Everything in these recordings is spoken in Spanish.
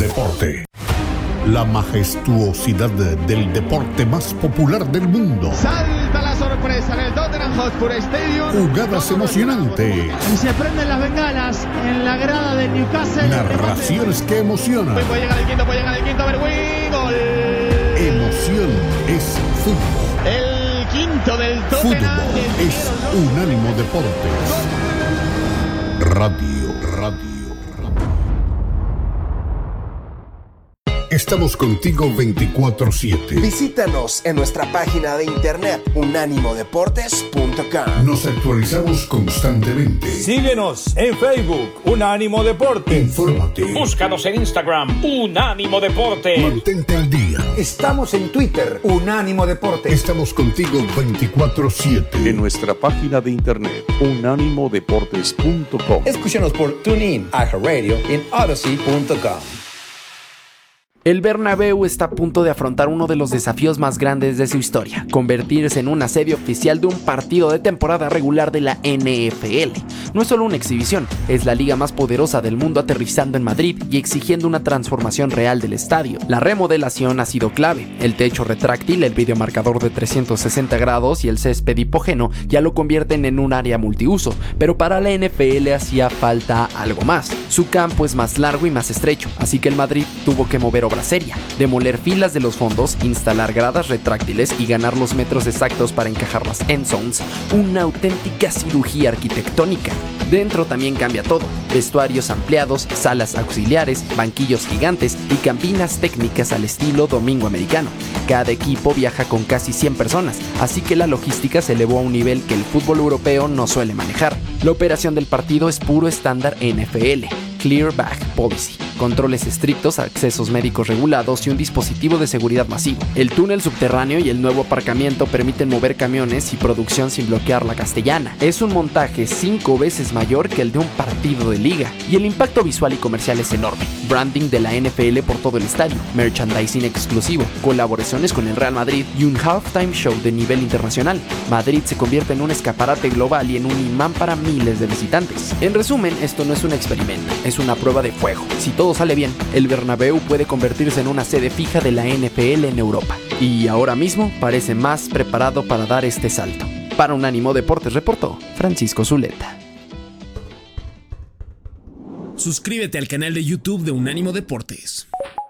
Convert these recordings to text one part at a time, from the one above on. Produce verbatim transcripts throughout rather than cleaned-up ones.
deporte. La majestuosidad del deporte más popular del mundo. Salta la sorpresa en el Tottenham Hotspur Stadium. Jugadas emocionantes. Y se prenden las bengalas en la grada de Newcastle. Narraciones que emocionan. Puede llegar el quinto, puede llegar el quinto, Berwin. Gol. Emoción es fútbol. El quinto del Tottenham. Fútbol es Unánimo Deportes. Radio, radio. Estamos contigo veinticuatro siete. Visítanos en nuestra página de internet unánimo deportes punto com. Nos actualizamos constantemente. Síguenos en Facebook, Unánimo Deportes. Infórmate. Búscanos en Instagram, Unánimo Deportes. Mantente al día. Estamos en Twitter, Unánimo Deportes. Estamos contigo veinticuatro siete. En nuestra página de internet, unánimo deportes punto com. Escúchanos por TuneIn, iHeartRadio y en Odyssey punto com. El Bernabéu está a punto de afrontar uno de los desafíos más grandes de su historia, convertirse en una sede oficial de un partido de temporada regular de la N F L. No es solo una exhibición, es la liga más poderosa del mundo aterrizando en Madrid y exigiendo una transformación real del estadio. La remodelación ha sido clave. El techo retráctil, el videomarcador de trescientos sesenta grados y el césped hipogeno ya lo convierten en un área multiuso, pero para la N F L hacía falta algo más. Su campo es más largo y más estrecho, así que el Madrid tuvo que mover obra seria, demoler filas de los fondos, instalar gradas retráctiles y ganar los metros exactos para encajar las end zones, una auténtica cirugía arquitectónica. Dentro también cambia todo, vestuarios ampliados, salas auxiliares, banquillos gigantes y cabinas técnicas al estilo domingo americano. Cada equipo viaja con casi cien personas, así que la logística se elevó a un nivel que el fútbol europeo no suele manejar. La operación del partido es puro estándar N F L, Clear Bag Policy. Controles estrictos, accesos médicos regulados y un dispositivo de seguridad masivo. El túnel subterráneo y el nuevo aparcamiento permiten mover camiones y producción sin bloquear la Castellana. Es un montaje cinco veces mayor que el de un partido de liga y el impacto visual y comercial es enorme. Branding de la N F L por todo el estadio, merchandising exclusivo, colaboraciones con el Real Madrid y un halftime show de nivel internacional. Madrid se convierte en un escaparate global y en un imán para miles de visitantes. En resumen, esto no es un experimento, es una prueba de fuego. Si todo sale bien, el Bernabéu puede convertirse en una sede fija de la N F L en Europa. Y ahora mismo parece más preparado para dar este salto. Para Unánimo Deportes reportó Francisco Zuleta. Suscríbete al canal de YouTube de Unánimo Deportes.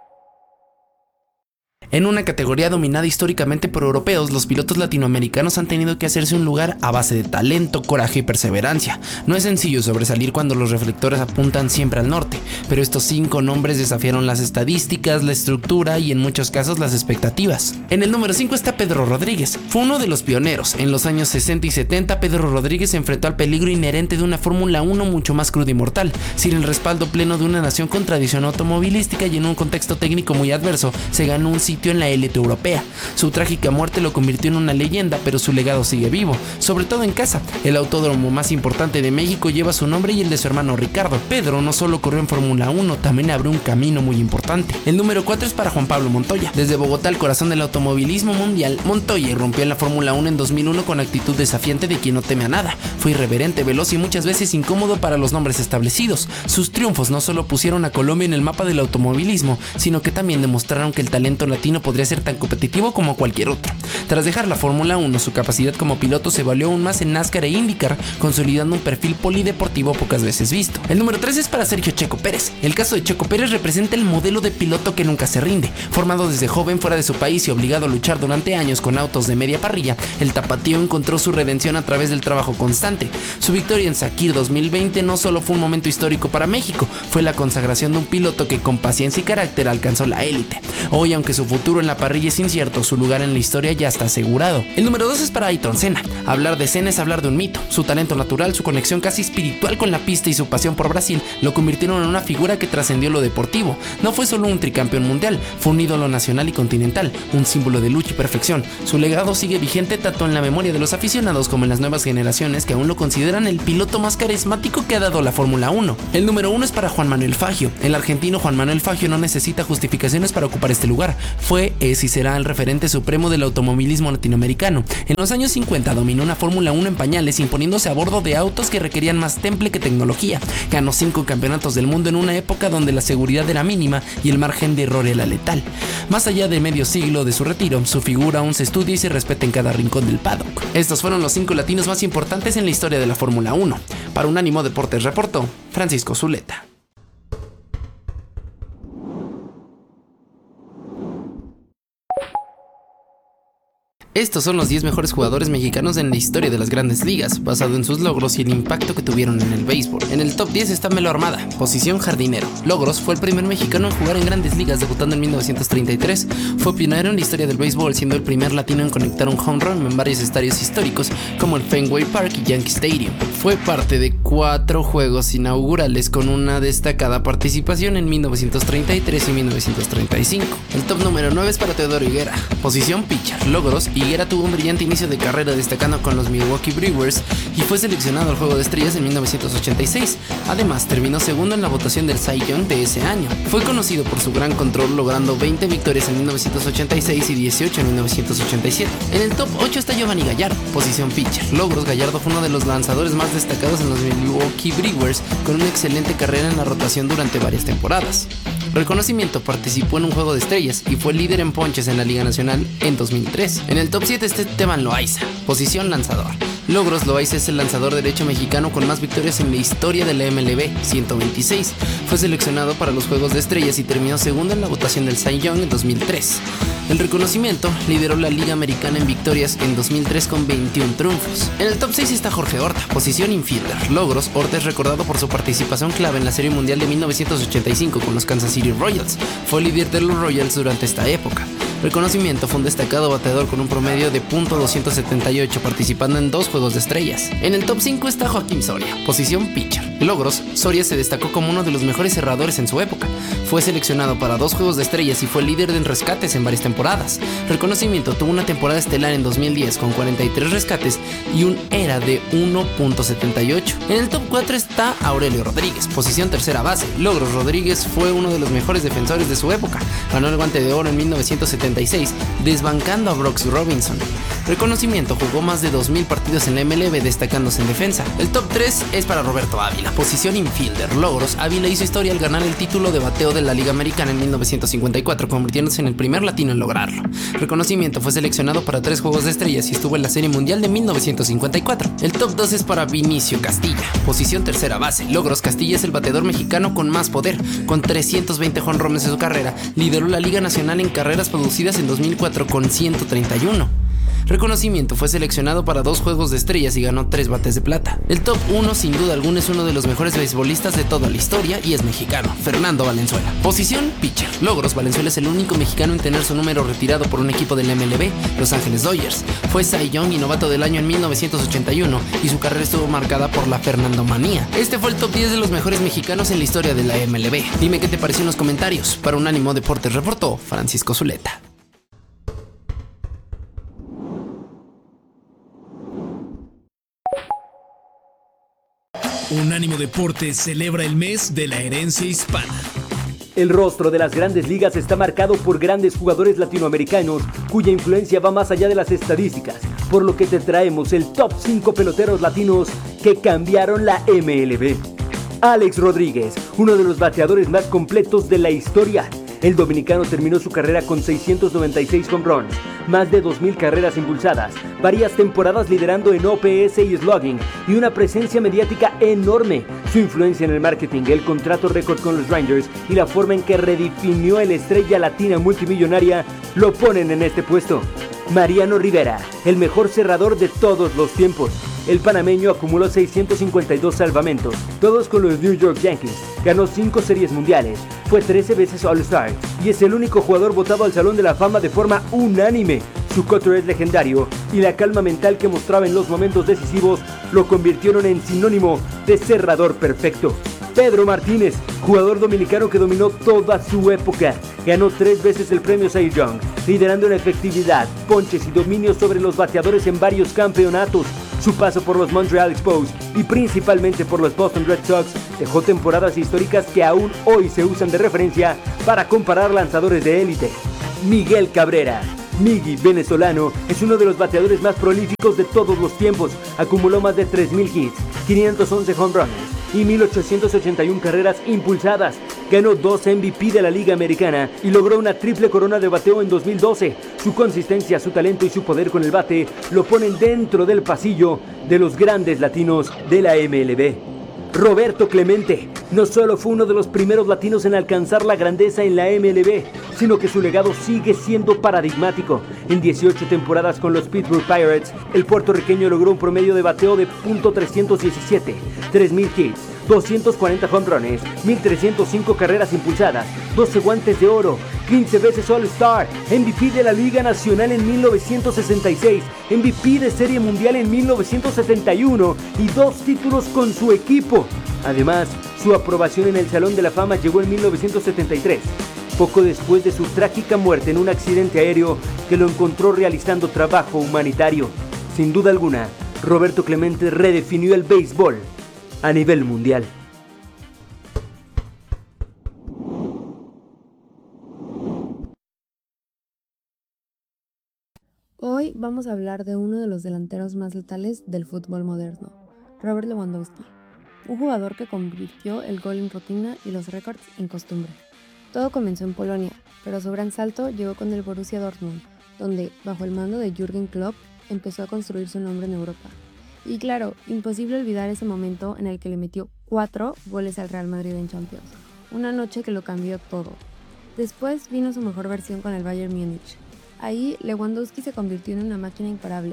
En una categoría dominada históricamente por europeos, los pilotos latinoamericanos han tenido que hacerse un lugar a base de talento, coraje y perseverancia. No es sencillo sobresalir cuando los reflectores apuntan siempre al norte, pero estos cinco nombres desafiaron las estadísticas, la estructura y en muchos casos las expectativas. En el número cinco está Pedro Rodríguez. Fue uno de los pioneros. En los años sesenta y setenta, Pedro Rodríguez se enfrentó al peligro inherente de una Fórmula uno mucho más cruda y mortal, sin el respaldo pleno de una nación con tradición automovilística y en un contexto técnico muy adverso, se ganó un sitio en la élite europea. Su trágica muerte lo convirtió en una leyenda, pero su legado sigue vivo, sobre todo en casa. El autódromo más importante de México lleva su nombre y el de su hermano Ricardo. Pedro no solo corrió en Fórmula uno, también abrió un camino muy importante. El número cuatro es para Juan Pablo Montoya. Desde Bogotá, el corazón del automovilismo mundial, Montoya irrumpió en la Fórmula uno en dos mil uno con actitud desafiante de quien no teme a nada. Fue irreverente, veloz y muchas veces incómodo para los nombres establecidos. Sus triunfos no solo pusieron a Colombia en el mapa del automovilismo, sino que también demostraron que el talento latino podría ser tan competitivo como cualquier otro. Tras dejar la Fórmula uno, su capacidad como piloto se valió aún más en NASCAR e IndyCar, consolidando un perfil polideportivo pocas veces visto. El número tres es para Sergio Checo Pérez. El caso de Checo Pérez representa el modelo de piloto que nunca se rinde. Formado desde joven fuera de su país y obligado a luchar durante años con autos de media parrilla, el tapatío encontró su redención a través del trabajo constante. Su victoria en Sakir dos mil veinte no solo fue un momento histórico para México, fue la consagración de un piloto que con paciencia y carácter alcanzó la élite. Hoy, aunque su futuro en la parrilla es incierto, su lugar en la historia ya está asegurado. El número dos es para Ayrton Senna. Hablar de Senna es hablar de un mito. Su talento natural, su conexión casi espiritual con la pista y su pasión por Brasil lo convirtieron en una figura que trascendió lo deportivo. No fue solo un tricampeón mundial, fue un ídolo nacional y continental, un símbolo de lucha y perfección. Su legado sigue vigente tanto en la memoria de los aficionados como en las nuevas generaciones que aún lo consideran el piloto más carismático que ha dado la Fórmula uno. El número uno es para Juan Manuel Fangio. El argentino Juan Manuel Fangio no necesita justificaciones para ocupar este lugar. Fue, es y será el referente supremo del automovilismo latinoamericano. En los años cincuenta dominó una Fórmula uno en pañales, imponiéndose a bordo de autos que requerían más temple que tecnología. Ganó cinco campeonatos del mundo en una época donde la seguridad era mínima y el margen de error era letal. Más allá de medio siglo de su retiro, su figura aún se estudia y se respeta en cada rincón del paddock. Estos fueron los cinco latinos más importantes en la historia de la Fórmula uno. Para Unánimo Deportes reportó Francisco Zuleta. Estos son los diez mejores jugadores mexicanos en la historia de las grandes ligas, basado en sus logros y el impacto que tuvieron en el béisbol. En el top diez está Melo Armada, posición jardinero. Logros: fue el primer mexicano en jugar en grandes ligas, debutando en mil novecientos treinta y tres. Fue pionero en la historia del béisbol, siendo el primer latino en conectar un home run en varios estadios históricos, como el Fenway Park y Yankee Stadium. Fue parte de cuatro juegos inaugurales, con una destacada participación en mil novecientos treinta y tres y mil novecientos treinta y cinco. El top número nueve es para Teodoro Higuera, posición pitcher. Logros: Higuera tuvo un brillante inicio de carrera, destacando con los Milwaukee Brewers y fue seleccionado al Juego de Estrellas en mil novecientos ochenta y seis. Además, terminó segundo en la votación del Cy Young de ese año. Fue conocido por su gran control, logrando veinte victorias en mil novecientos ochenta y seis y dieciocho en mil novecientos ochenta y siete. En el top ocho está Giovanni Gallardo, posición pitcher. Logros: Gallardo fue uno de los lanzadores más destacados en los Milwaukee Brewers, con una excelente carrera en la rotación durante varias temporadas. Reconocimiento: participó en un Juego de Estrellas y fue líder en ponches en la Liga Nacional en dos mil tres. En el top siete está Esteban Loaiza, posición lanzador. Logros: Loaiza es el lanzador derecho mexicano con más victorias en la historia de la M L B, ciento veintiséis. Fue seleccionado para los Juegos de Estrellas y terminó segundo en la votación del Cy Young en dos mil tres. El reconocimiento: lideró la Liga Americana en victorias en dos mil tres con veintiún triunfos. En el top seis está Jorge Horta, posición infielder. Logros: Horta es recordado por su participación clave en la Serie Mundial de mil novecientos ochenta y cinco con los Kansas City Royals. Fue líder de los Royals durante esta época. Reconocimiento: fue un destacado bateador con un promedio de punto doscientos setenta y ocho, participando en dos Juegos de Estrellas. En el top cinco está Joaquín Soria, posición pitcher. Logros: Soria se destacó como uno de los mejores cerradores en su época. Fue seleccionado para dos Juegos de Estrellas y fue líder en rescates en varias temporadas. Reconocimiento: tuvo una temporada estelar en dos mil diez con cuarenta y tres rescates y un E R A de uno punto setenta y ocho. En el top cuatro está Aurelio Rodríguez, posición tercera base. Logros: Rodríguez fue uno de los mejores defensores de su época. Ganó el Guante de Oro en mil novecientos setenta y seis, desbancando a Brooks Robinson. Reconocimiento: jugó más de dos mil partidos en la M L B, destacándose en defensa. El top tres es para Roberto Ávila, posición infielder. Logros: Ávila hizo historia al ganar el título de bateo de la Liga Americana en mil novecientos cincuenta y cuatro, convirtiéndose en el primer latino en lograrlo. Reconocimiento: fue seleccionado para tres Juegos de Estrellas y estuvo en la Serie Mundial de mil novecientos cincuenta y cuatro. El top dos es para Vinicio Castilla, posición tercera base. Logros: Castilla es el bateador mexicano con más poder, con trescientos veinte jonrones en su carrera. Lideró la Liga Nacional en carreras producidas en dos mil cuatro con ciento treinta y uno. Reconocimiento: fue seleccionado para dos Juegos de Estrellas y ganó tres bates de plata. El top uno, sin duda alguna, es uno de los mejores beisbolistas de toda la historia y es mexicano, Fernando Valenzuela. Posición pitcher. Logros: Valenzuela es el único mexicano en tener su número retirado por un equipo del M L B, Los Ángeles Dodgers. Fue Cy Young y novato del año en mil novecientos ochenta y uno y su carrera estuvo marcada por la Fernandomanía. Este fue el top diez de los mejores mexicanos en la historia de la M L B. Dime qué te pareció en los comentarios. Para Unánimo Deportes reportó Francisco Zuleta. Unánimo Deportes celebra el mes de la herencia hispana. El rostro de las grandes ligas está marcado por grandes jugadores latinoamericanos cuya influencia va más allá de las estadísticas, por lo que te traemos el top cinco peloteros latinos que cambiaron la M L B. Alex Rodríguez, uno de los bateadores más completos de la historia. El dominicano terminó su carrera con seiscientos noventa y seis home runs, más de dos mil carreras impulsadas, varias temporadas liderando en O P S y slugging y una presencia mediática enorme. Su influencia en el marketing, el contrato récord con los Rangers y la forma en que redefinió el estrella latina multimillonaria lo ponen en este puesto. Mariano Rivera, el mejor cerrador de todos los tiempos. El panameño acumuló seiscientos cincuenta y dos salvamentos, todos con los New York Yankees. Ganó cinco series mundiales, fue trece veces All-Star y es el único jugador votado al Salón de la Fama de forma unánime. Su cutter es legendario y la calma mental que mostraba en los momentos decisivos lo convirtieron en sinónimo de cerrador perfecto. Pedro Martínez, jugador dominicano que dominó toda su época, ganó tres veces el premio Cy Young, liderando en efectividad, ponches y dominio sobre los bateadores en varios campeonatos. Su paso por los Montreal Expos y principalmente por los Boston Red Sox dejó temporadas históricas que aún hoy se usan de referencia para comparar lanzadores de élite. Miguel Cabrera. Miggy, venezolano, es uno de los bateadores más prolíficos de todos los tiempos. Acumuló más de tres mil hits, quinientos once home runs y mil ochocientas ochenta y una carreras impulsadas. Ganó dos M V P de la Liga Americana y logró una triple corona de bateo en dos mil doce. Su consistencia, su talento y su poder con el bate lo ponen dentro del pasillo de los grandes latinos de la M L B. Roberto Clemente no solo fue uno de los primeros latinos en alcanzar la grandeza en la M L B, sino que su legado sigue siendo paradigmático. En dieciocho temporadas con los Pittsburgh Pirates, el puertorriqueño logró un promedio de bateo de punto trescientos diecisiete, tres mil hits, doscientos cuarenta home runs, mil trescientos cinco carreras impulsadas, doce guantes de oro, quince veces All-Star, M V P de la Liga Nacional en mil novecientos sesenta y seis, M V P de Serie Mundial en mil novecientos setenta y uno y dos títulos con su equipo. Además, su aprobación en el Salón de la Fama llegó en mil novecientos setenta y tres, poco después de su trágica muerte en un accidente aéreo que lo encontró realizando trabajo humanitario. Sin duda alguna, Roberto Clemente redefinió el béisbol a nivel mundial. Hoy vamos a hablar de uno de los delanteros más letales del fútbol moderno, Robert Lewandowski, un jugador que convirtió el gol en rutina y los récords en costumbre. Todo comenzó en Polonia, pero su gran salto llegó con el Borussia Dortmund, donde, bajo el mando de Jürgen Klopp, empezó a construir su nombre en Europa. Y claro, imposible olvidar ese momento en el que le metió cuatro goles al Real Madrid en Champions, una noche que lo cambió todo. Después vino su mejor versión con el Bayern Múnich. Ahí, Lewandowski se convirtió en una máquina imparable.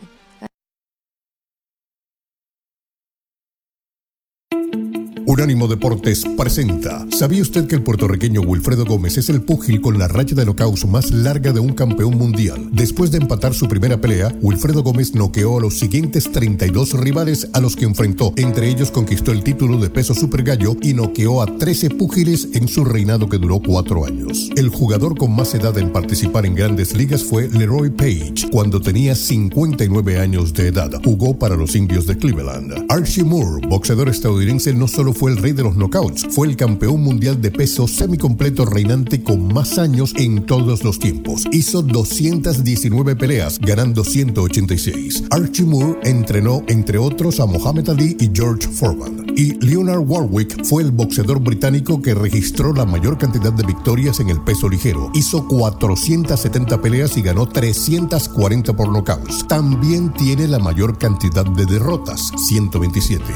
Unánimo Deportes presenta. ¿Sabía usted que el puertorriqueño Wilfredo Gómez es el púgil con la raya de nocaut más larga de un campeón mundial? Después de empatar su primera pelea, Wilfredo Gómez noqueó a los siguientes treinta y dos rivales a los que enfrentó. Entre ellos conquistó el título de peso super gallo y noqueó a trece púgiles en su reinado que duró cuatro años. El jugador con más edad en participar en grandes ligas fue Leroy Page, cuando tenía cincuenta y nueve años de edad. Jugó para los Indios de Cleveland. Archie Moore, boxeador estadounidense, no solo fue el rey de los knockouts, fue el campeón mundial de peso semicompleto reinante con más años en todos los tiempos. Hizo doscientas diecinueve peleas, ganando ciento ochenta y seis. Archie Moore entrenó, entre otros, a Muhammad Ali y George Foreman. Y Leonard Warwick fue el boxeador británico que registró la mayor cantidad de victorias en el peso ligero. Hizo cuatrocientas setenta peleas y ganó trescientas cuarenta por knockouts. También tiene la mayor cantidad de derrotas, ciento veintisiete.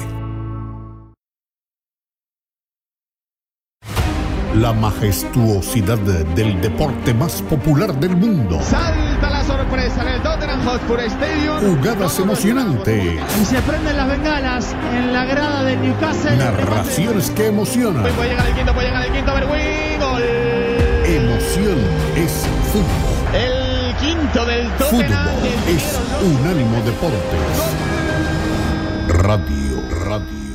La majestuosidad del deporte más popular del mundo. Salta la sorpresa en el Tottenham Hotspur Stadium. Jugadas emocionantes. Y se prenden las bengalas en la grada del Newcastle. Narraciones que emocionan. Puede llegar el quinto, puede llegar el quinto, Berwin. Gol. Emoción es fútbol. El quinto del Tottenham. Fútbol es Unánimo Deportes. Radio, radio.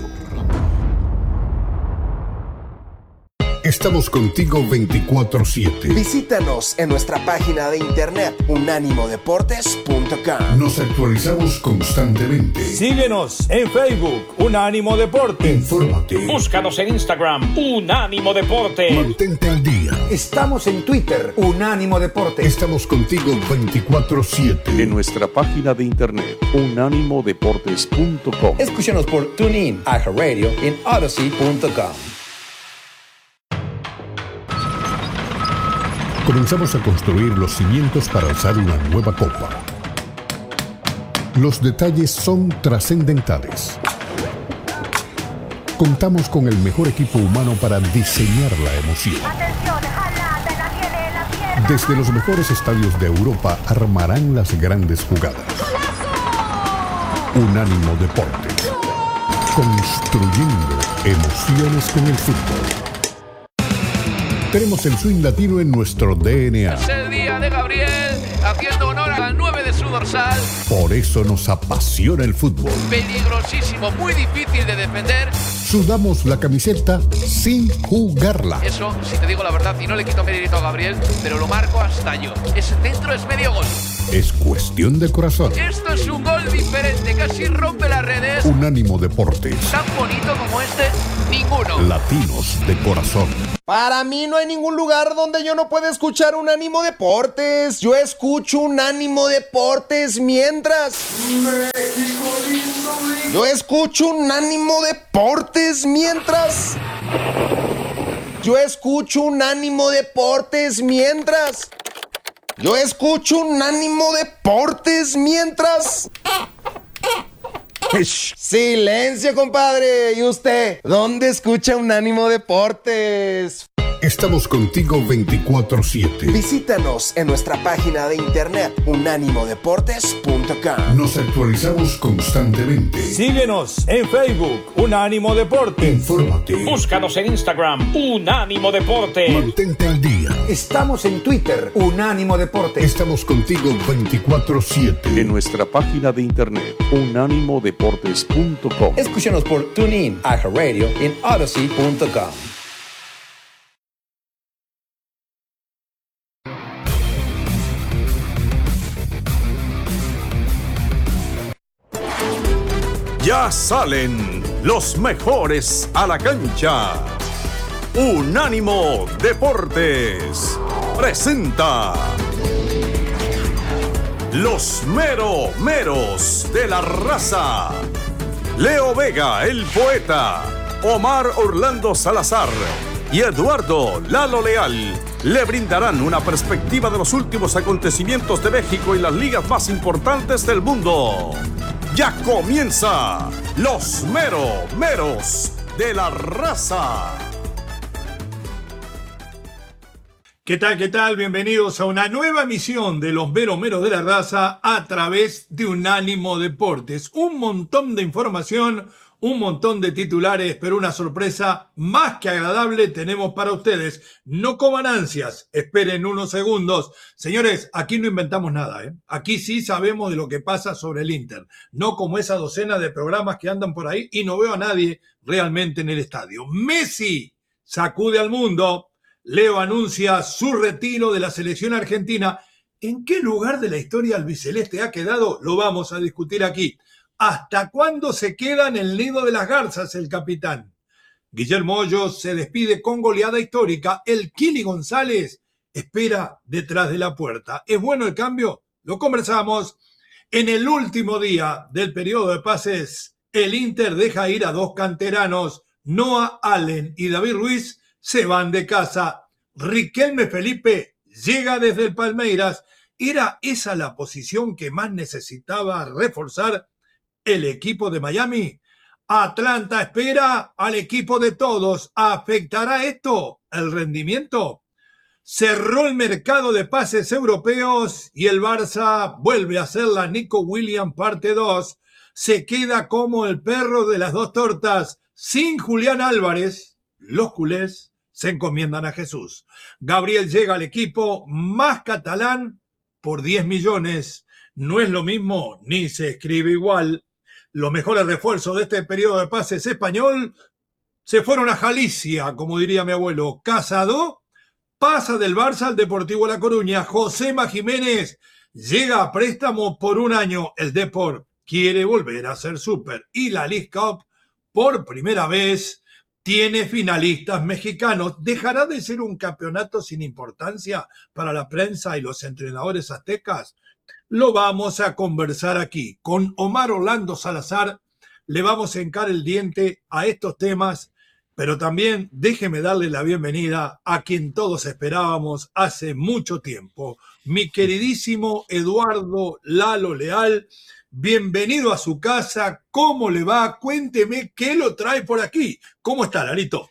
Estamos contigo veinticuatro siete. Visítanos en nuestra página de internet unánimo deportes punto com. Nos actualizamos constantemente. Síguenos en Facebook, Unánimo Deportes. Infórmate. Búscanos en Instagram, Unánimo Deportes. Mantente al día. Estamos en Twitter, Unánimo Deportes. Estamos contigo veinticuatro siete. En nuestra página de internet unánimo deportes punto com. Escúchanos por TuneIn, iHeartRadio y Odyssey punto com. Comenzamos a construir los cimientos para alzar una nueva copa. Los detalles son trascendentales. Contamos con el mejor equipo humano para diseñar la emoción. Desde los mejores estadios de Europa armarán las grandes jugadas. Unánimo Deportes. Construyendo emociones con el fútbol. Tenemos el swing latino en nuestro D N A. Es el día de Gabriel, haciendo honor al nueve de su dorsal. Por eso nos apasiona el fútbol. Peligrosísimo, muy difícil de defender. Sudamos la camiseta sin jugarla. Eso, si te digo la verdad, y no le quito mérito a Gabriel, pero lo marco hasta yo. Ese centro es medio gol. Es cuestión de corazón. Esto es un gol diferente, casi rompe las redes. Unánimo Deportes. Tan bonito como este. Ninguno. Latinos de corazón. Para mí no hay ningún lugar donde yo no pueda escuchar Unánimo Deportes. Yo escucho Unánimo Deportes mientras... Yo escucho Unánimo Deportes mientras... Yo escucho Unánimo Deportes mientras... Yo escucho Unánimo Deportes mientras... Silencio, compadre. ¿Y usted? ¿Dónde escucha Unánimo Deportes? Estamos contigo veinticuatro siete. Visítanos en nuestra página de internet unánimo deportes punto com. Nos actualizamos constantemente. Síguenos en Facebook, Unánimo Deportes. Infórmate. Búscanos en Instagram, Unánimo Deportes. Mantente al día. Estamos en Twitter, Unánimo Deportes. Estamos contigo veinticuatro siete. En nuestra página de internet, unánimo deportes punto com. Escúchanos por TuneIn, iHeartRadio y Odyssey punto com. Ya salen los mejores a la cancha. Unánimo Deportes presenta los mero meros de la raza. Leo Vega, el poeta, Omar Orlando Salazar y Eduardo Lalo Leal le brindarán una perspectiva de los últimos acontecimientos de México y las ligas más importantes del mundo. Ya comienza los mero meros de la raza. ¿Qué tal, qué tal? Bienvenidos a una nueva emisión de los mero meros de la raza a través de Unánimo Deportes. Un montón de información, un montón de titulares, pero una sorpresa más que agradable tenemos para ustedes. No coman ansias, esperen unos segundos. Señores, aquí no inventamos nada, ¿eh? Aquí sí sabemos de lo que pasa sobre el Inter. No como esa docena de programas que andan por ahí y no veo a nadie realmente en el estadio. Messi sacude al mundo. Leo anuncia su retiro de la selección argentina. ¿En qué lugar de la historia albiceleste ha quedado? Lo vamos a discutir aquí. ¿Hasta cuándo se queda en el nido de las garzas el capitán? Guillermo Hoyos se despide con goleada histórica. El Kili González espera detrás de la puerta. ¿Es bueno el cambio? Lo conversamos. En el último día del periodo de pases, el Inter deja ir a dos canteranos. Noah Allen y David Ruiz se van de casa. Riquelme Felipe llega desde el Palmeiras. ¿Era esa la posición que más necesitaba reforzar el equipo de Miami? Atlanta espera al equipo de todos. ¿Afectará esto el rendimiento? Cerró el mercado de pases europeos y el Barça vuelve a hacer la Nico Williams parte dos. Se queda como el perro de las dos tortas. Sin Julián Álvarez, los culés se encomiendan a Jesús. Gabriel llega al equipo más catalán por diez millones. No es lo mismo, ni se escribe igual. Los mejores refuerzos de este periodo de pases español se fueron a Galicia, como diría mi abuelo. Casado pasa del Barça al Deportivo La Coruña. Josema Jiménez llega a préstamo por un año. El Depor quiere volver a ser súper. Y la League Cup, por primera vez, tiene finalistas mexicanos. ¿Dejará de ser un campeonato sin importancia para la prensa y los entrenadores aztecas? Lo vamos a conversar aquí. Con Omar Orlando Salazar le vamos a hincar el diente a estos temas, pero también déjeme darle la bienvenida a quien todos esperábamos hace mucho tiempo. Mi queridísimo Eduardo Lalo Leal, bienvenido a su casa. ¿Cómo le va? Cuénteme qué lo trae por aquí. ¿Cómo está, Larito?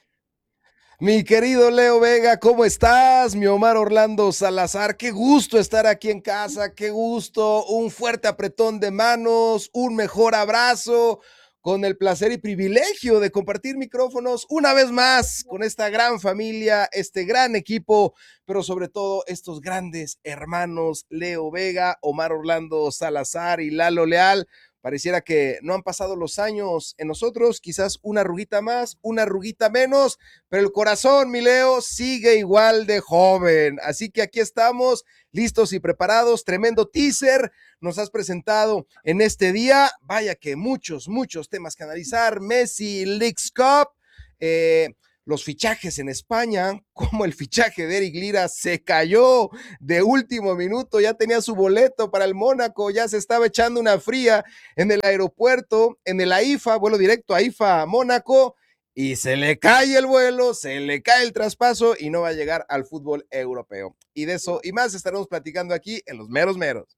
Mi querido Leo Vega, ¿cómo estás? Mi Omar Orlando Salazar, qué gusto estar aquí en casa, qué gusto, un fuerte apretón de manos, un mejor abrazo, con el placer y privilegio de compartir micrófonos una vez más con esta gran familia, este gran equipo, pero sobre todo estos grandes hermanos, Leo Vega, Omar Orlando Salazar y Lalo Leal. Pareciera que no han pasado los años en nosotros, quizás una arruguita más, una arruguita menos, pero el corazón, mi Leo, sigue igual de joven. Así que aquí estamos, listos y preparados. Tremendo teaser nos has presentado en este día. Vaya que muchos, muchos temas que analizar. Messi, Leagues Cup, Eh, los fichajes en España, como el fichaje de Eric Lira se cayó de último minuto, ya tenía su boleto para el Mónaco, ya se estaba echando una fría en el aeropuerto, en el AIFA, vuelo directo AIFA a Mónaco, y se le cae el vuelo, se le cae el traspaso y no va a llegar al fútbol europeo. Y de eso y más estaremos platicando aquí en los meros meros.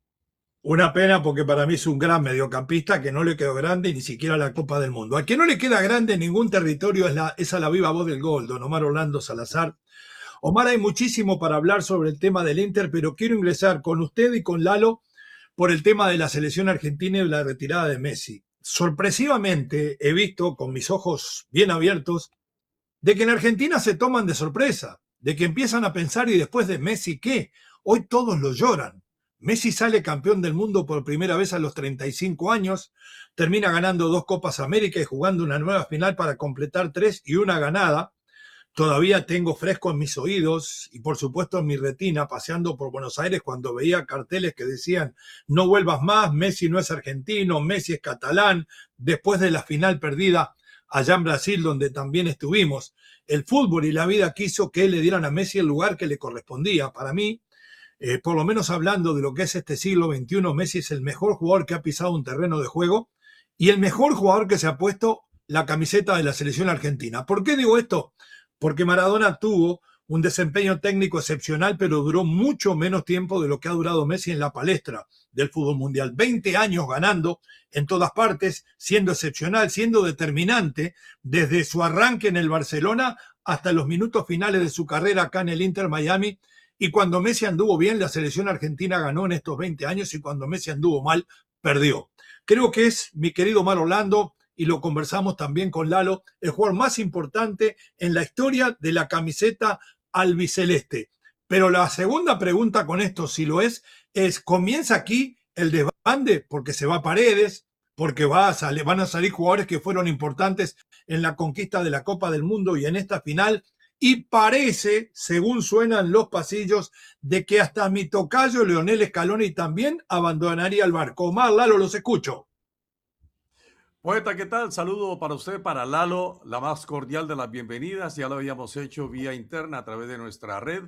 Una pena porque para mí es un gran mediocampista que no le quedó grande ni siquiera la Copa del Mundo. Al que no le queda grande en ningún territorio es, la, es a la viva voz del gol, don Omar Orlando Salazar. Omar, hay muchísimo para hablar sobre el tema del Inter, pero quiero ingresar con usted y con Lalo por el tema de la selección argentina y la retirada de Messi. Sorpresivamente he visto con mis ojos bien abiertos de que en Argentina se toman de sorpresa, de que empiezan a pensar y después de Messi, ¿qué? Hoy todos lo lloran. Messi sale campeón del mundo por primera vez a los treinta y cinco años, termina ganando dos Copas América y jugando una nueva final para completar tres y una ganada. Todavía tengo fresco en mis oídos y por supuesto en mi retina paseando por Buenos Aires cuando veía carteles que decían no vuelvas más, Messi no es argentino, Messi es catalán, después de la final perdida allá en Brasil donde también estuvimos. El fútbol y la vida quiso que le dieran a Messi el lugar que le correspondía. Para mí, Eh, por lo menos hablando de lo que es este siglo veintiuno, Messi es el mejor jugador que ha pisado un terreno de juego y el mejor jugador que se ha puesto la camiseta de la selección argentina. ¿Por qué digo esto? Porque Maradona tuvo un desempeño técnico excepcional, pero duró mucho menos tiempo de lo que ha durado Messi en la palestra del fútbol mundial. veinte años ganando en todas partes, siendo excepcional, siendo determinante, desde su arranque en el Barcelona hasta los minutos finales de su carrera acá en el Inter Miami. Y cuando Messi anduvo bien, la selección argentina ganó en estos veinte años y cuando Messi anduvo mal, perdió. Creo que es, mi querido Omar Orlando, y lo conversamos también con Lalo, el jugador más importante en la historia de la camiseta albiceleste. Pero la segunda pregunta con esto, si lo es, es, ¿comienza aquí el desbande? Porque se va Paredes, porque va a salir, van a salir jugadores que fueron importantes en la conquista de la Copa del Mundo y en esta final. Y parece, según suenan los pasillos, de que hasta mi tocayo Leonel Scaloni también abandonaría el barco. Omar, Lalo, los escucho. Poeta, ¿qué tal? Saludo para usted, para Lalo, la más cordial de las bienvenidas. Ya lo habíamos hecho vía interna a través de nuestra red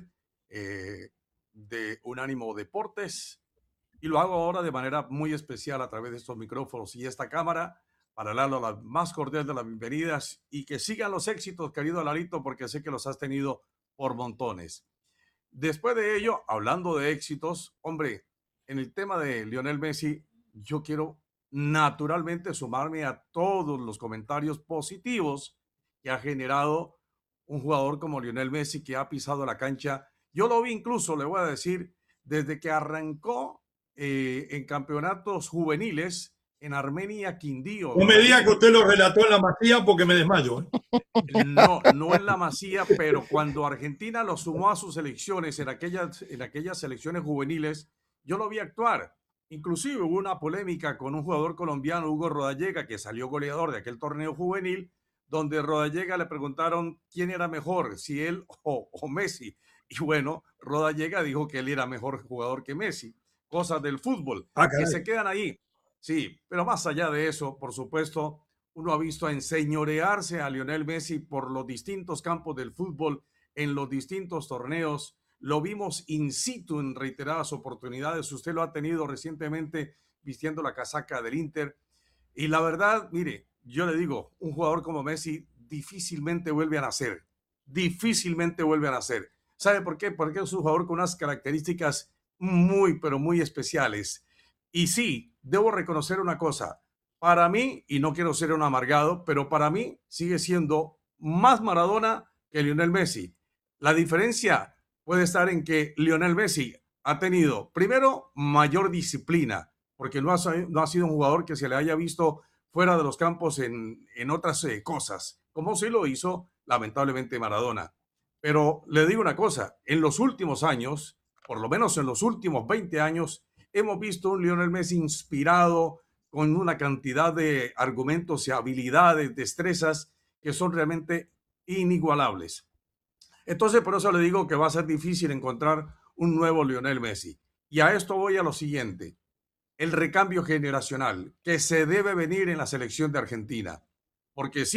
eh, de Unánimo Deportes. Y lo hago ahora de manera muy especial a través de estos micrófonos y esta cámara. Para Lalo, la más cordial de las bienvenidas y que sigan los éxitos, querido Larito, porque sé que los has tenido por montones. Después de ello, hablando de éxitos, hombre, en el tema de Lionel Messi, yo quiero naturalmente sumarme a todos los comentarios positivos que ha generado un jugador como Lionel Messi que ha pisado la cancha. Yo lo vi incluso, le voy a decir, desde que arrancó eh, en campeonatos juveniles en Armenia, Quindío. No me diga que usted lo relató en la Masía porque me desmayo. ¿eh? No, no en la Masía, pero cuando Argentina lo sumó a sus selecciones, en aquellas, en aquellas selecciones juveniles, yo lo vi actuar. Inclusive hubo una polémica con un jugador colombiano, Hugo Rodallega, que salió goleador de aquel torneo juvenil, donde Rodallega le preguntaron quién era mejor, si él o, o Messi. Y bueno, Rodallega dijo que él era mejor jugador que Messi. Cosas del fútbol, ah, que se quedan ahí. Sí, pero más allá de eso, por supuesto, uno ha visto a enseñorearse a Lionel Messi por los distintos campos del fútbol, en los distintos torneos. Lo vimos in situ en reiteradas oportunidades. Usted lo ha tenido recientemente vistiendo la casaca del Inter. Y la verdad, mire, yo le digo, un jugador como Messi difícilmente vuelve a nacer. Difícilmente vuelve a nacer. ¿Sabe por qué? Porque es un jugador con unas características muy, pero muy especiales. Y sí, debo reconocer una cosa. Para mí, y no quiero ser un amargado, pero para mí sigue siendo más Maradona que Lionel Messi. La diferencia puede estar en que Lionel Messi ha tenido, primero, mayor disciplina, porque no ha, no ha sido un jugador que se le haya visto fuera de los campos en, en otras eh, cosas, como sí lo hizo, lamentablemente, Maradona. Pero le digo una cosa, en los últimos años, por lo menos en los últimos veinte años, hemos visto un Lionel Messi inspirado con una cantidad de argumentos y habilidades, destrezas que son realmente inigualables. Entonces, por eso le digo que va a ser difícil encontrar un nuevo Lionel Messi. Y a esto voy a lo siguiente. El recambio generacional que se debe venir en la selección de Argentina. Porque sí,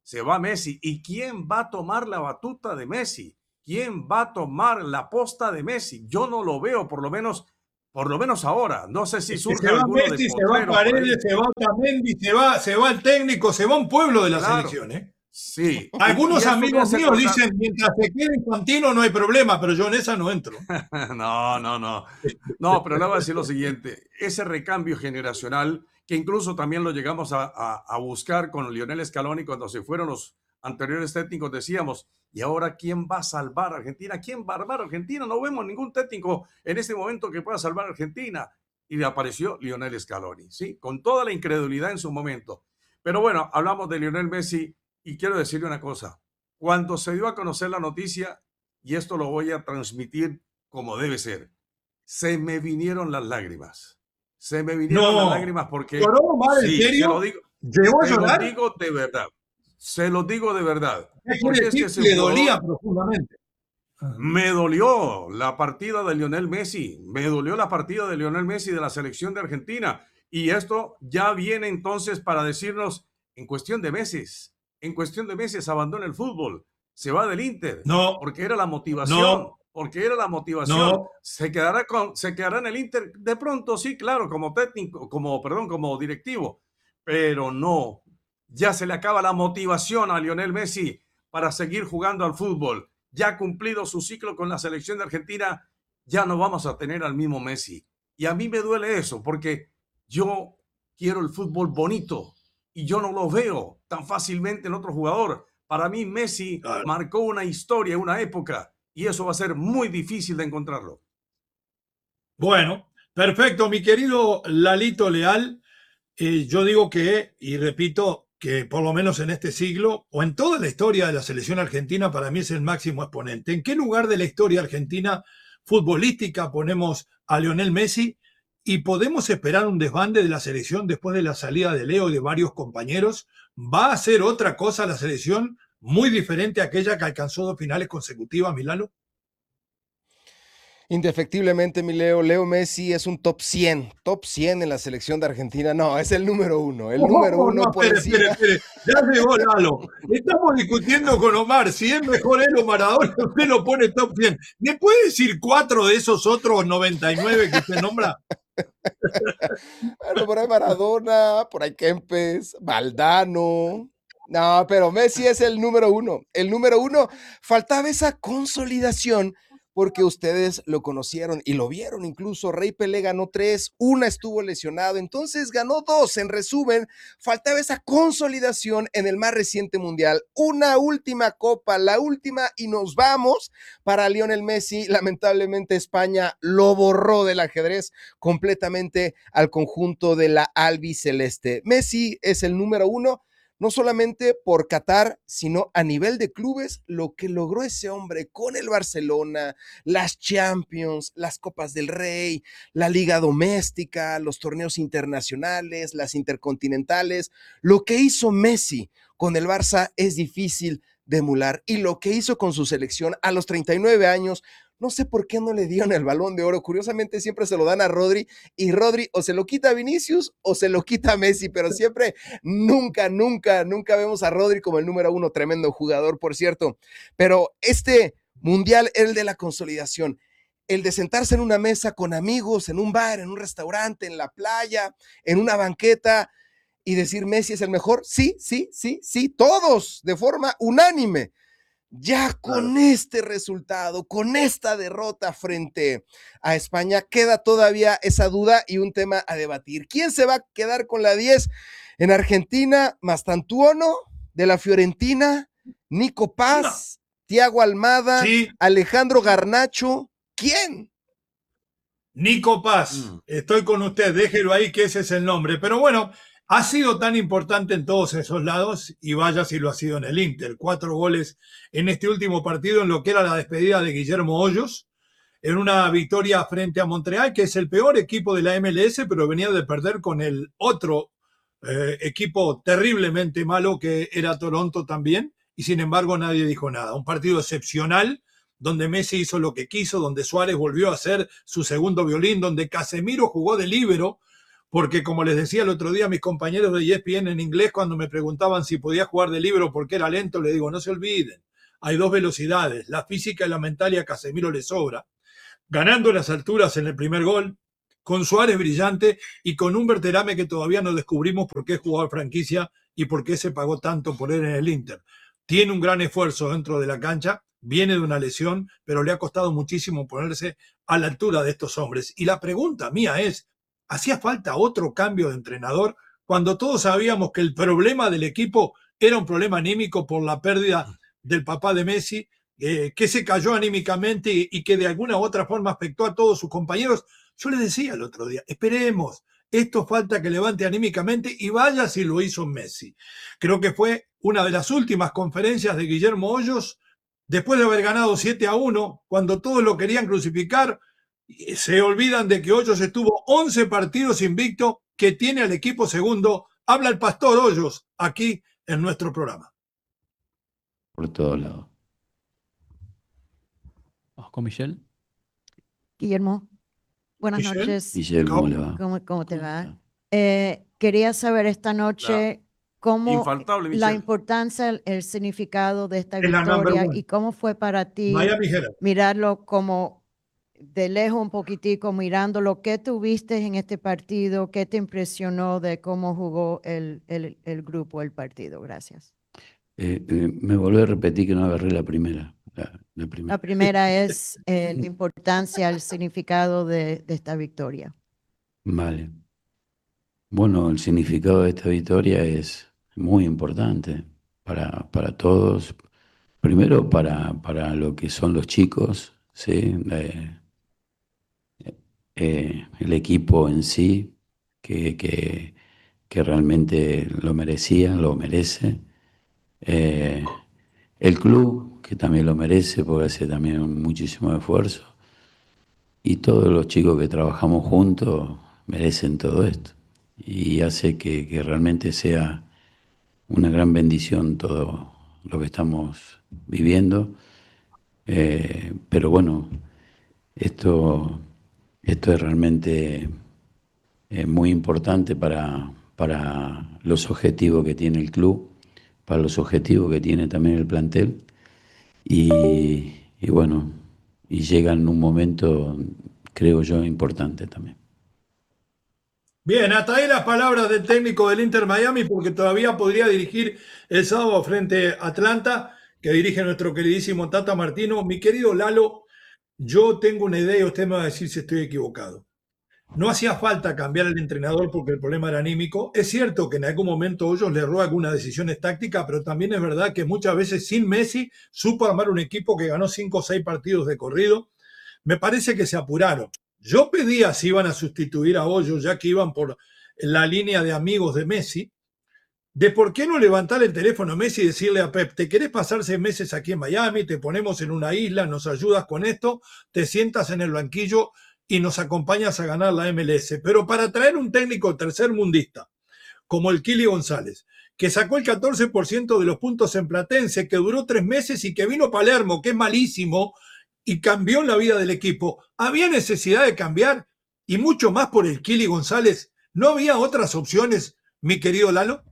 se va Messi. ¿Y quién va a tomar la batuta de Messi? ¿Quién va a tomar la posta de Messi? Yo no lo veo, por lo menos, por lo menos ahora. No sé si surge se va alguno Messi, de se va Paredes, se va Otamendi, se va, se va el técnico, se va un pueblo de la Claro. selección, ¿eh? Sí. Algunos Y eso me amigos hace míos acordar- dicen, mientras se quede Infantino no hay problema, pero yo en esa no entro. No, no, no. No, pero le voy a decir lo siguiente. Ese recambio generacional, que incluso también lo llegamos a, a- a buscar con Lionel Scaloni cuando se fueron los anteriores técnicos, decíamos, ¿y ahora quién va a salvar a Argentina? ¿Quién va a armar a Argentina? No vemos ningún técnico en este momento que pueda salvar a Argentina. Y le apareció Lionel Scaloni, ¿sí? Con toda la incredulidad en su momento. Pero bueno, hablamos de Lionel Messi y quiero decirle una cosa. Cuando se dio a conocer la noticia, y esto lo voy a transmitir como debe ser, se me vinieron las lágrimas. Se me vinieron No. las lágrimas porque... ¿Lloró, madre? ¿En Sí, serio? se lo digo, ¿Llegó a se lo llorar? digo de verdad. Se lo digo de verdad. ¿Qué Porque quiere es que decir ese que le dolía jugador- profundamente? me dolió la partida de Lionel Messi, me dolió la partida de Lionel Messi de la selección de Argentina. Y esto ya viene entonces para decirnos, en cuestión de meses, en cuestión de meses abandona el fútbol, se va del Inter, No. porque era la motivación, No. porque era la motivación. No. Se quedará con, se quedará en el Inter, de pronto sí, claro, como técnico, como, perdón, como directivo, pero no, ya se le acaba la motivación a Lionel Messi para seguir jugando al fútbol. Ya ha cumplido su ciclo con la selección de Argentina, ya no vamos a tener al mismo Messi. Y a mí me duele eso, porque yo quiero el fútbol bonito y yo no lo veo tan fácilmente en otro jugador. Para mí Messi Claro. marcó una historia, una época, y eso va a ser muy difícil de encontrarlo. Bueno, perfecto, mi querido Lalito Leal. Eh, yo digo que, y repito, que por lo menos en este siglo, o en toda la historia de la selección argentina, para mí es el máximo exponente. ¿En qué lugar de la historia argentina futbolística ponemos a Lionel Messi? ¿Y podemos esperar un desbande de la selección después de la salida de Leo y de varios compañeros? ¿Va a ser otra cosa la selección muy diferente a aquella que alcanzó dos finales consecutivas, Milano? Indefectiblemente, mi Leo, Leo Messi es un top cien, top cien en la selección de Argentina. No, es el número uno, el Oh, número no, uno no, por espere, encima. espere, espere. Ya llegó Lalo. Estamos discutiendo con Omar si es mejor él o Maradona. Usted lo pone top cien. ¿Me puede decir cuatro de esos otros noventa y nueve que usted nombra? Bueno, por ahí Maradona, por ahí Kempes, Valdano. No, pero Messi es el número uno. El número uno. Faltaba esa consolidación porque ustedes lo conocieron y lo vieron. Incluso Rey Pelé ganó tres, una estuvo lesionado, entonces ganó dos. En resumen, faltaba esa consolidación en el más reciente mundial. Una última copa, la última, y nos vamos para Lionel Messi. Lamentablemente España lo borró del ajedrez completamente al conjunto de la albiceleste. Messi es el número uno. No solamente por Qatar, sino a nivel de clubes, lo que logró ese hombre con el Barcelona, las Champions, las Copas del Rey, la Liga Doméstica, los torneos internacionales, las intercontinentales. Lo que hizo Messi con el Barça es difícil de emular, y lo que hizo con su selección a los treinta y nueve años, no sé por qué no le dieron el Balón de Oro. Curiosamente siempre se lo dan a Rodri, y Rodri o se lo quita a Vinicius o se lo quita a Messi, pero siempre, nunca, nunca, nunca vemos a Rodri como el número uno. Tremendo jugador, por cierto. Pero este mundial, el de la consolidación, el de sentarse en una mesa con amigos, en un bar, en un restaurante, en la playa, en una banqueta, y decir Messi es el mejor. Sí, sí, sí, sí, todos de forma unánime. Ya con claro. este resultado, con esta derrota frente a España, queda todavía esa duda y un tema a debatir. ¿Quién se va a quedar con la diez en Argentina? Mastantuono de la Fiorentina, Nico Paz, no. Thiago Almada, sí. Alejandro Garnacho. ¿Quién? Nico Paz. Mm. Estoy con usted, déjelo ahí que ese es el nombre. Pero bueno, ha sido tan importante en todos esos lados, y vaya si lo ha sido en el Inter. Cuatro goles en este último partido en lo que era la despedida de Guillermo Hoyos, en una victoria frente a Montreal, que es el peor equipo de la M L S, pero venía de perder con el otro eh, equipo terriblemente malo que era Toronto también, y sin embargo nadie dijo nada. Un partido excepcional, donde Messi hizo lo que quiso, donde Suárez volvió a hacer su segundo violín, donde Casemiro jugó de líbero, porque como les decía el otro día a mis compañeros de E S P N en inglés, cuando me preguntaban si podía jugar de libro porque era lento, les digo, no se olviden, hay dos velocidades, la física y la mental, y a Casemiro le sobra. Ganando las alturas en el primer gol, con Suárez brillante y con un Berterame que todavía no descubrimos por qué es jugador franquicia y por qué se pagó tanto por él en el Inter. Tiene un gran esfuerzo dentro de la cancha, viene de una lesión, pero le ha costado muchísimo ponerse a la altura de estos hombres. Y la pregunta mía es, ¿hacía falta otro cambio de entrenador cuando todos sabíamos que el problema del equipo era un problema anímico por la pérdida del papá de Messi, eh, que se cayó anímicamente y, y que de alguna u otra forma afectó a todos sus compañeros? Yo les decía el otro día, esperemos, esto falta que levante anímicamente y vaya si lo hizo Messi. Creo que fue una de las últimas conferencias de Guillermo Hoyos, después de haber ganado siete a uno, cuando todos lo querían crucificar, se olvidan de que Hoyos estuvo once partidos invicto, que tiene al equipo segundo. Habla el pastor Hoyos aquí en nuestro programa. Por todos lados. Vamos con Michelle. Guillermo, buenas Michelle. noches. Michelle, ¿cómo le va? ¿Cómo, cómo te va? Eh, quería saber esta noche La cómo infaltable, la Michelle. importancia, el, el significado de esta Es la number victoria one. y cómo fue para ti Miami Herald. mirarlo como de lejos un poquitico, mirándolo. ¿Qué tuviste en este partido? ¿Qué te impresionó de cómo jugó el, el, el grupo, el partido? Gracias. Eh, eh, me volví a repetir que no agarré la primera. La, la primera. La primera es eh, la importancia, el significado de, de esta victoria. Vale. Bueno, el significado de esta victoria es muy importante para, para todos. Primero para, para lo que son los chicos, ¿sí? Eh, eh, el equipo en sí, que, que, que realmente lo merecía, lo merece. Eh, el club, que también lo merece, porque hace también un muchísimo esfuerzo. Y todos los chicos que trabajamos juntos merecen todo esto. Y hace que, que realmente sea una gran bendición todo lo que estamos viviendo. Eh, pero bueno, esto, esto es realmente eh, muy importante para, para los objetivos que tiene el club, para los objetivos que tiene también el plantel. Y, y bueno, y llega en un momento, creo yo, importante también. Bien, hasta ahí las palabras del técnico del Inter Miami, porque todavía podría dirigir el sábado frente a Atlanta, que dirige nuestro queridísimo Tata Martino. Mi querido Lalo, yo tengo una idea y usted me va a decir si estoy equivocado. No hacía falta cambiar el entrenador porque el problema era anímico. Es cierto que en algún momento Hoyos le erró algunas decisiones tácticas, pero también es verdad que muchas veces sin Messi supo armar un equipo que ganó cinco o seis partidos de corrido. Me parece que se apuraron. Yo pedía si iban a sustituir a Hoyos, ya que iban por la línea de amigos de Messi, de por qué no levantar el teléfono a Messi y decirle a Pep, ¿te querés pasar seis meses aquí en Miami? Te ponemos en una isla, nos ayudas con esto, te sientas en el banquillo y nos acompañas a ganar la M L S. Pero para traer un técnico tercermundista, como el Kili González, que sacó el catorce por ciento de los puntos en Platense, que duró tres meses y que vino a Palermo, que es malísimo, y cambió la vida del equipo. ¿Había necesidad de cambiar? Y mucho más por el Kili González. ¿No había otras opciones, mi querido Lalo?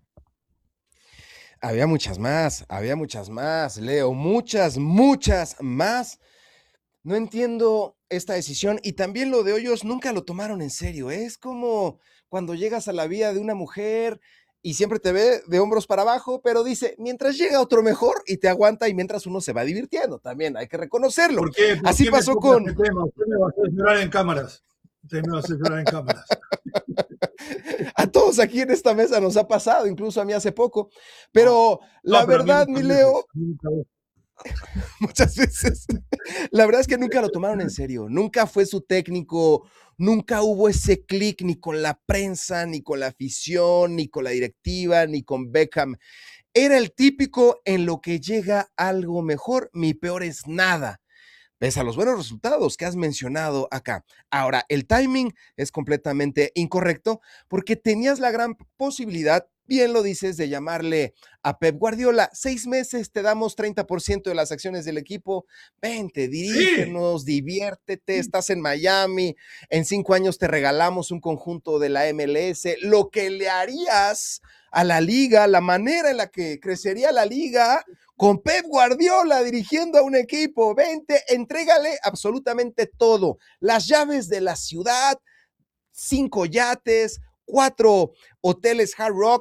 Había muchas más, había muchas más, Leo, muchas, muchas más. No entiendo esta decisión y también lo de Hoyos nunca lo tomaron en serio. Es como cuando llegas a la vida de una mujer y siempre te ve de hombros para abajo, pero dice, mientras llega otro mejor y te aguanta y mientras uno se va divirtiendo, también hay que reconocerlo. ¿Por qué? ¿Por Así qué pasó me con... este tema? Usted me va a hacer llorar en cámaras. Usted me va a hacer llorar en cámaras. A todos aquí en esta mesa nos ha pasado, incluso a mí hace poco, pero no, la no, pero verdad, mi Leo, muchas veces, la verdad es que nunca lo tomaron en serio, nunca fue su técnico, nunca hubo ese clic ni con la prensa, ni con la afición, ni con la directiva, ni con Beckham. Era el típico en lo que llega algo mejor, mi peor es nada. pese a los buenos resultados que has mencionado acá. Ahora, el timing es completamente incorrecto porque tenías la gran posibilidad, bien lo dices, de llamarle a Pep Guardiola. Seis meses, te damos treinta por ciento de las acciones del equipo. Vente, dirígenos, sí. diviértete, estás en Miami. En cinco años te regalamos un conjunto de la M L S. Lo que le harías a la liga, la manera en la que crecería la liga con Pep Guardiola dirigiendo a un equipo. Vente, entrégale absolutamente todo. Las llaves de la ciudad, cinco yates, cuatro hoteles Hard Rock,